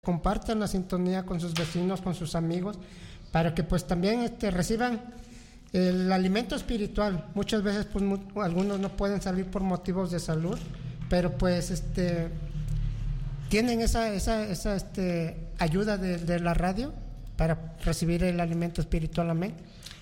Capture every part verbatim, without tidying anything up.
compartan la sintonía con sus vecinos, con sus amigos, para que pues también este, reciban el alimento espiritual. Muchas veces pues mu- algunos no pueden salir por motivos de salud, pero pues este tienen esa esa esa este ayuda de, de la radio para recibir el alimento espiritual. Amén.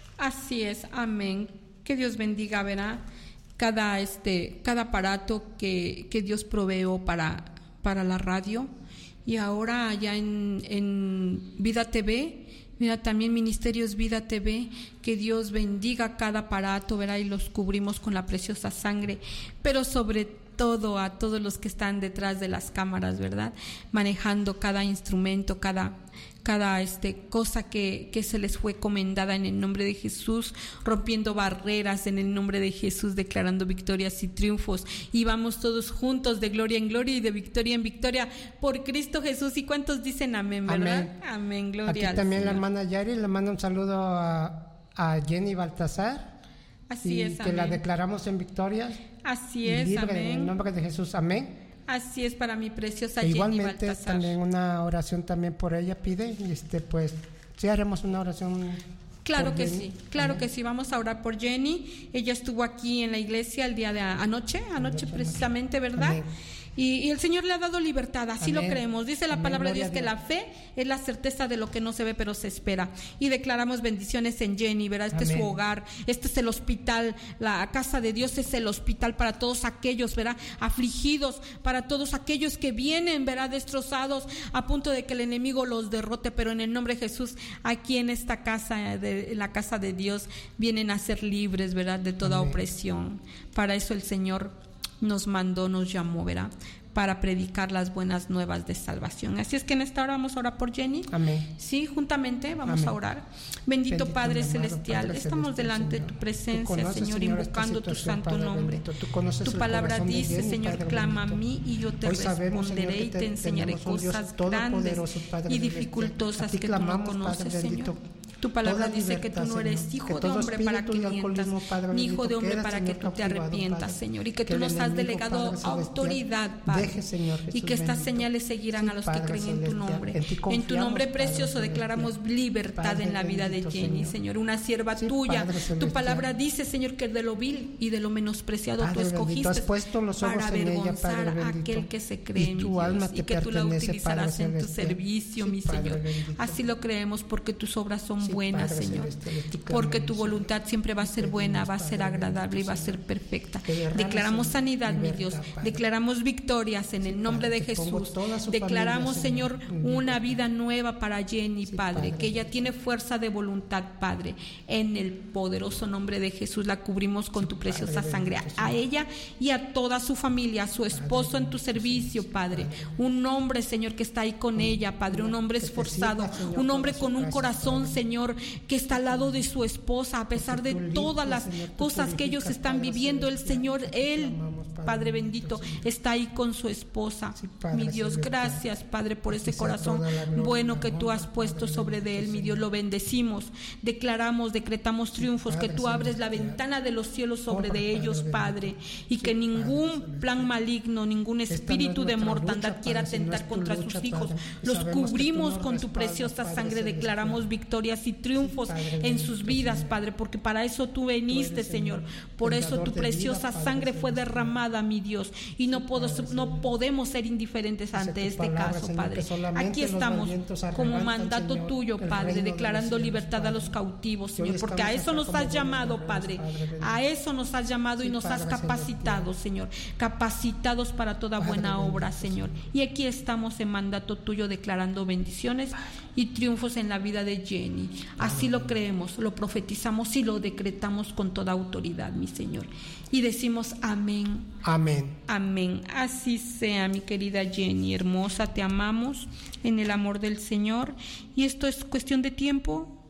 Así es, amén. Que Dios bendiga, verá, cada este cada aparato que, que Dios proveó para para la radio. Y ahora allá en, en Vida T V, mira, también Ministerios Vida T V, que Dios bendiga cada aparato, verá, y los cubrimos con la preciosa sangre, pero sobre todo a todos los que están detrás de las cámaras, ¿verdad? Manejando cada instrumento, cada cada este cosa que, que se les fue comendada en el nombre de Jesús, rompiendo barreras en el nombre de Jesús, declarando victorias y triunfos, y vamos todos juntos de gloria en gloria y de victoria en victoria por Cristo Jesús. ¿Y cuántos dicen amén, verdad? Amén, amén, gloria Aquí al también Señor. La hermana Yari le manda un saludo a, a Jenny Baltasar. Así y es, que amén. la declaramos en victoria. Así es, libre amén. en el nombre de Jesús, amén. Así es, para mi preciosa E Jenny igualmente Baltasar. también una oración también por ella pide, y este pues sí haremos una oración. Claro por que Jenny. sí, claro Amén. que sí, vamos a orar por Jenny. Ella estuvo aquí en la iglesia el día de a- anoche, anoche precisamente, ¿verdad? Amén. Y, y el Señor le ha dado libertad, así Amén. lo creemos. Dice la Amén, palabra de gloria Dios que a la Dios. fe es la certeza de lo que no se ve pero se espera. Y declaramos bendiciones en Jenny, ¿verdad? Este Amén. es su hogar, este es el hospital, la casa de Dios es el hospital para todos aquellos, ¿verdad? Afligidos, para todos aquellos que vienen, ¿verdad? Destrozados, a punto de que el enemigo los derrote, pero en el nombre de Jesús, aquí en esta casa, de, en la casa de Dios, vienen a ser libres, ¿verdad? De toda Amén. opresión. Para eso el Señor nos mandó, nos llamó, ¿verdad? Para predicar las buenas nuevas de salvación. Así es que en esta hora vamos a orar por Jenny. Amén. Sí, juntamente vamos Amén. a orar. Bendito, Bendito Padre mi amado Celestial, Padre estamos Celestial, delante de Señor. tu presencia, Tú conoces, Señor, Señor, esta invocando tu situación, santo Padre nombre. bendito. Tú conoces Tu el palabra corazón de dice, Jenny, Señor, Padre clama bendito. a mí y yo te Hoy sabemos, responderé Señor, y que te enseñaré tenemos un Dios cosas grandes todopoderoso, Padre y celestial. dificultosas A ti que tú no clamamos, conoces, Padre Señor. bendito. Tu palabra Toda dice que tú libertad, no eres Señor. hijo Que de todo hombre para que espíritu de mientas, alcoholismo, Padre ni hijo bendito, de hombre queda, para que Señor, tú te cautivado, arrepientas, Padre. Señor, y que Que tú el nos has enemigo, delegado Padre celestial, autoridad, Padre, deje, Señor, y Jesús que estas bendito. señales seguirán Sí, a los Padre que creen en tu celestial. nombre. En ti En tu confiamos, nombre Padre precioso celestial. declaramos libertad Padre en la vida de bendito, Jenny, Señor. Señor, una sierva Sí, tuya. Padre Tu celestial. palabra dice, Señor, que de lo vil y de lo menospreciado Padre tú bendito, escogiste has puesto los ojos para en ella, avergonzar Padre a bendito. aquel que se cree, Y mi tu Dios, alma y te que tú la pertenece, utilizarás Padre en tu celestial. servicio, Sí, mi Padre Señor. bendito. Así lo creemos porque tus obras son Sí, buenas, Padre Señor. celestial, a ti clamamos, Porque tu Señor. voluntad siempre va a ser buena, va a ser Padre agradable y bendito, va a ser Señor. perfecta. Que derrames, Declaramos Señor, sanidad, mi libertad, Dios. Padre. Declaramos victorias en Sí, el nombre Padre, de te pongo Jesús. toda su Declaramos, familia, Señor, Señor, en una libertad. vida nueva para Jenny, Sí, Padre, Padre. que ella tiene fuerza de voluntad, Padre. En el poderoso nombre de Jesús la cubrimos con Sí, tu Padre preciosa bendito, sangre. Señor. A ella y a toda su familia, a su esposo en tu servicio, Padre. Un hombre, Señor, que está ahí con ella, Padre. Un hombre Que te esforzado. sirva, Señor, Un hombre toda su con un casa, corazón, Padre. Señor, que está al lado de su esposa, a pesar de Porque tú todas limpias, las Señor, tú cosas que ellos purificas, están Padre viviendo. El celestial. Señor, Te Él, clamamos, Padre Padre bendito, bendito, Señor. está ahí con su esposa. Sí, Padre Mi Dios, celestial. gracias, Padre, por A ese ti sea corazón toda la gloria, bueno la que tú has honra, puesto Padre sobre de él, bendito, mi Dios. Lo bendecimos, declaramos, decretamos triunfos, que Padre tú abres la celestial. ventana de los cielos sobre Obra, de ellos, Padre Padre, bendito. y Sí, que ningún Padre celestial. plan maligno, ningún Esta no es espíritu de nuestra mortandad lucha, quiera Padre, sino atentar es tu contra lucha, sus hijos. Padre. Y Los sabemos que tú cubrimos nos con tu respaldas, preciosa Padre sangre, celestial. declaramos victorias y triunfos Sí, Padre en bendito, sus vidas, Señor. Padre, porque para eso tú veniste, eres, Señor. Señor, Por el eso dador tu de vida, preciosa Padre sangre fue celestial. derramada, mi Dios, y no, puedo, Padre no celestial. podemos ser indiferentes Dice ante tu este palabra, caso, Señor, Padre. que solamente Aquí los estamos valientes como arrebatan, mandato Señor, tuyo, el Padre, reino de los declarando cielos, libertad a Padre. los cautivos, Y hoy Señor, porque a estamos eso acá nos como has buenos llamado, guerreros, Padre. Padre bendito. A eso nos has llamado y Sí, nos has Padre capacitado, celestial. Señor. Capacitados para toda Padre buena bendito, obra, Señor. Y aquí estamos en mandato tuyo declarando bendiciones y triunfos en la vida de Jenny. Así lo creemos, lo profetizamos y lo decretamos con toda autoridad, mi Señor. Y decimos amén. Amén. Amén. Así sea, mi querida Jenny, hermosa, te amamos en el amor del Señor. Y esto es cuestión de tiempo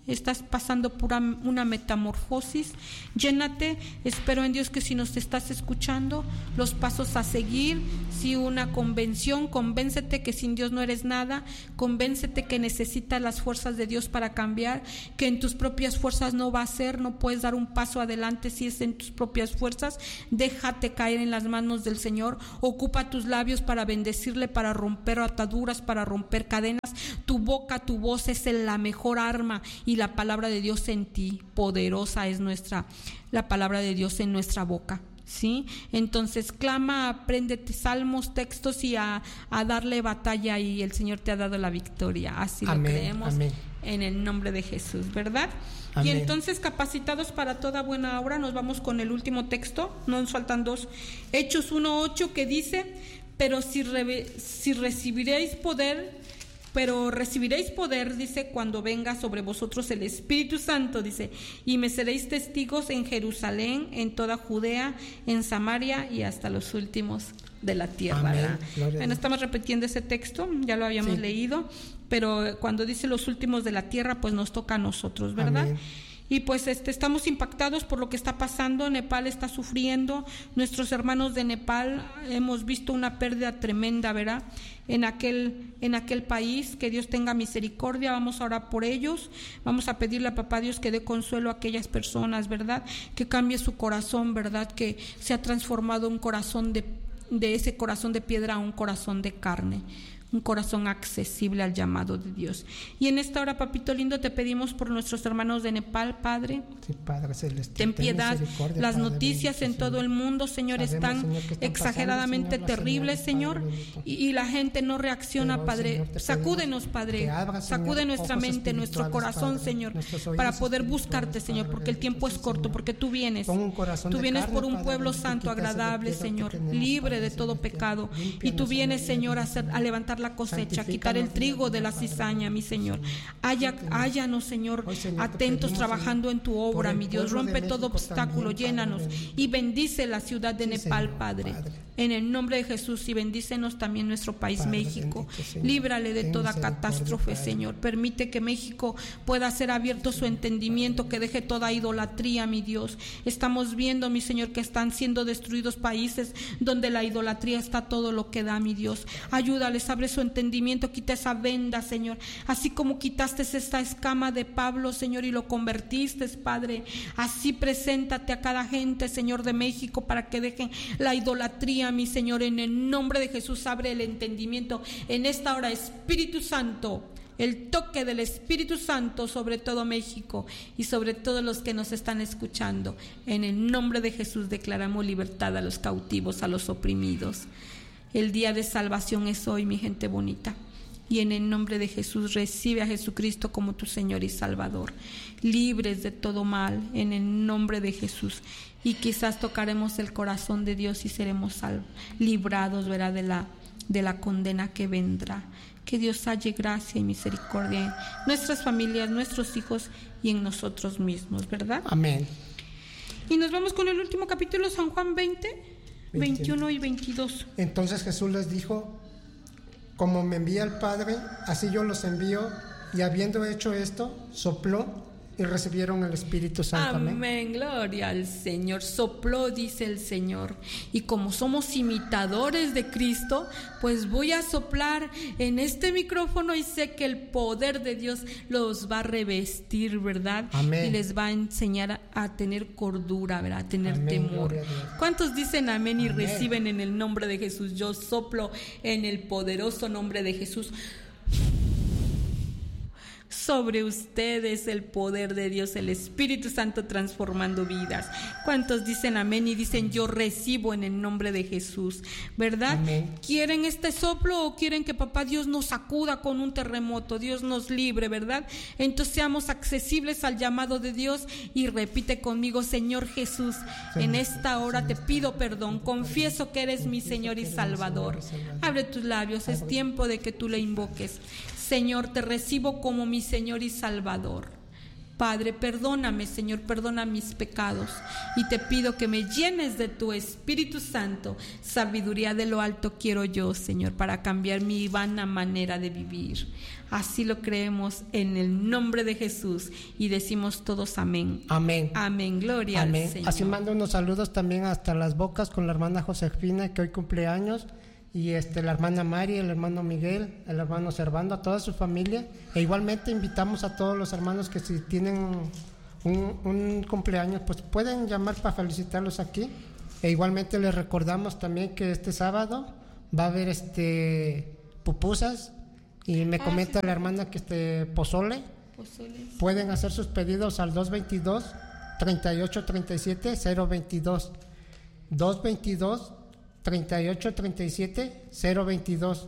estás pasando por una metamorfosis, llénate. Espero en Dios que si nos estás escuchando, los pasos a seguir, si una convención, convéncete que sin Dios no eres nada, convéncete que necesitas las fuerzas de Dios para cambiar, que en tus propias fuerzas no va a ser, no puedes dar un paso adelante si es en tus propias fuerzas. Déjate caer en las manos del Señor, ocupa tus labios para bendecirle, para romper ataduras, para romper cadenas. Tu boca, tu voz es la mejor arma, y la palabra de Dios en ti, poderosa es nuestra, la palabra de Dios en nuestra boca, ¿sí? Entonces clama, apréndete salmos, textos y a, a darle batalla, y el Señor te ha dado la victoria, así amén, lo creemos, amén. En el nombre de Jesús, ¿verdad? Amén. Y entonces, capacitados para toda buena obra, nos vamos con el último texto, no nos faltan dos, Hechos uno ocho, que dice: pero si, re, si recibiréis poder, pero recibiréis poder, dice, cuando venga sobre vosotros el Espíritu Santo, dice, y me seréis testigos en Jerusalén, en toda Judea, en Samaria y hasta los últimos de la tierra. Amén. Bueno, estamos repitiendo ese texto, ya lo habíamos sí. leído, pero cuando dice los últimos de la tierra, pues nos toca a nosotros, ¿verdad? Amén. Y pues este, estamos impactados por lo que está pasando. Nepal está sufriendo, nuestros hermanos de Nepal, hemos visto una pérdida tremenda, ¿verdad? En aquel, en aquel país, que Dios tenga misericordia. Vamos a orar por ellos, vamos a pedirle a papá Dios que dé consuelo a aquellas personas, ¿verdad? Que cambie su corazón, ¿verdad? Que se ha transformado un corazón de, de ese corazón de piedra a un corazón de carne, un corazón accesible al llamado de Dios. Y en esta hora, papito lindo, te pedimos por nuestros hermanos de Nepal, Padre. Sí, Padre celestial, ten piedad. Las Padre, noticias bendito, en todo Señor. El mundo, Señor, Sabemos, están, Señor, están exageradamente pasando, Señor, terribles, Señor, Padre, y, y la gente no reacciona, Pero, Padre. Señor, sacúdenos, Padre. Abra, Señor, sacude nuestra mente, nuestro corazón, Padre, Señor, para poder buscarte, Señor, porque el tiempo es corto, Señor. Porque tú vienes. Tú vienes carne, por un pueblo Padre, santo, agradable, Señor, libre de todo pecado. Y tú vienes, Señor, a, hacer, a levantar la cosecha, quitar el trigo de la cizaña, mi Señor. Haya, háyanos, Señor, atentos trabajando en tu obra, mi Dios. Rompe todo obstáculo, llénanos y bendice la ciudad de Nepal, Padre. En el nombre de Jesús, y bendícenos también nuestro país, México. Líbrale de toda catástrofe, Señor. Permite que México pueda ser abierto su entendimiento, que deje toda idolatría, mi Dios. Estamos viendo, mi Señor, que están siendo destruidos países donde la idolatría está todo lo que da, mi Dios. Ayúdales, abre su entendimiento, quita esa venda, Señor. Así como quitaste esta escama de Pablo, Señor, y lo convertiste, Padre. Así preséntate a cada gente, Señor, de México, para que dejen la idolatría, mi Señor. En el nombre de Jesús, abre el entendimiento en esta hora, Espíritu Santo. El toque del Espíritu Santo sobre todo México y sobre todos los que nos están escuchando. En el nombre de Jesús declaramos libertad a los cautivos, a los oprimidos. El día de salvación es hoy, mi gente bonita. Y en el nombre de Jesús recibe a Jesucristo como tu Señor y Salvador. Libres de todo mal, en el nombre de Jesús. Y quizás tocaremos el corazón de Dios y seremos salvos, librados, ¿verdad?, de la, de la condena que vendrá. Que Dios halle gracia y misericordia en nuestras familias, nuestros hijos y en nosotros mismos, ¿verdad? Amén. Y nos vamos con el último capítulo, San Juan veinte, veintiuno y veintidós. Entonces Jesús les dijo: como me envía el Padre, así yo los envío. Y habiendo hecho esto, sopló y recibieron el Espíritu Santo. Amén. Amén, gloria al Señor. Sopló, dice el Señor. Y como somos imitadores de Cristo, pues voy a soplar en este micrófono y sé que el poder de Dios los va a revestir, ¿verdad? Amén. Y les va a enseñar a, a tener cordura, ¿verdad? A tener amén, temor. ¿Cuántos dicen amén y amén. Reciben en el nombre de Jesús? Yo soplo en el poderoso nombre de Jesús sobre ustedes el poder de Dios, el Espíritu Santo transformando vidas. ¿Cuántos dicen amén y dicen yo recibo en el nombre de Jesús? ¿Verdad? Amén. ¿Quieren este soplo o quieren que papá Dios nos sacuda con un terremoto? Dios nos libre, ¿verdad? Entonces seamos accesibles al llamado de Dios y repite conmigo: Señor Jesús, en esta hora te pido perdón, confieso que eres mi Señor y Salvador. Abre tus labios, es tiempo de que tú le invoques. Señor, te recibo como mi Señor y Salvador. Padre, perdóname, Señor, perdona mis pecados y te pido que me llenes de tu Espíritu Santo. Sabiduría de lo alto quiero yo, Señor, para cambiar mi vana manera de vivir. Así lo creemos en el nombre de Jesús y decimos todos amén. Amén. Amén, gloria Amén. al Señor. Así mando unos saludos también hasta Las Bocas con la hermana Josefina, que hoy cumple años, y este, la hermana Mari, el hermano Miguel, el hermano Servando, a toda su familia. E igualmente invitamos a todos los hermanos que si tienen un, un cumpleaños, pues pueden llamar para felicitarlos aquí. E igualmente les recordamos también que este sábado va a haber este pupusas, y me ah, comenta sí, la hermana que este pozole. Pozoles. Pueden hacer sus pedidos al dos veintidós, treinta y ocho treinta y siete, cero veintidós. dos veintidós, treinta y ocho treinta y siete, cero veintidós.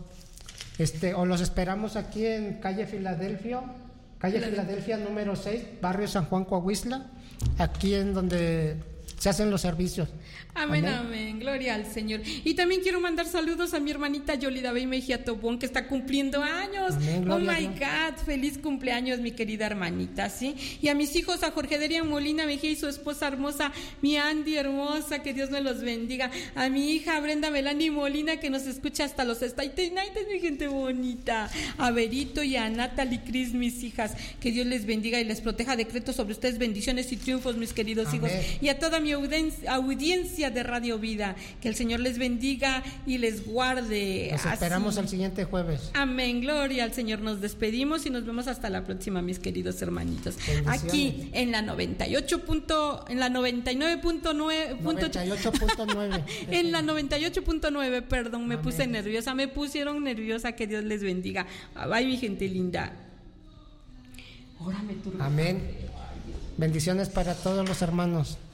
Este, o los esperamos aquí en calle Filadelfia, calle Filadelfia número seis, barrio San Juan, Coahuila, aquí en donde se hacen los servicios. Amén, amén, amén, gloria al Señor. Y también quiero mandar saludos a mi hermanita Yolida Bey Mejía Tobón, que está cumpliendo años. Amén, oh my God, feliz cumpleaños, mi querida hermanita, ¿sí? Y a mis hijos, a Jorge Derian Molina Mejía y su esposa hermosa, mi Andy hermosa, que Dios me los bendiga. A mi hija Brenda Melanie Molina, que nos escucha hasta los Staten Island, mi gente bonita. A Berito y a Natalie Cris, mis hijas, que Dios les bendiga y les proteja. Decreto sobre ustedes bendiciones y triunfos, mis queridos amén. Hijos. Y a toda mi audiencia, audiencia de Radio Vida, que el Señor les bendiga y les guarde. Nos esperamos el siguiente jueves. Amén, gloria al Señor. Nos despedimos y nos vemos hasta la próxima, mis queridos hermanitos. Aquí en la noventa y ocho punto, en la noventa y nueve punto nueve noventa y ocho punto nueve en la noventa y ocho punto nueve, perdón, me amén. Puse nerviosa, me pusieron nerviosa. Que Dios les bendiga. Bye, mi gente linda. Amén. Bendiciones para todos los hermanos.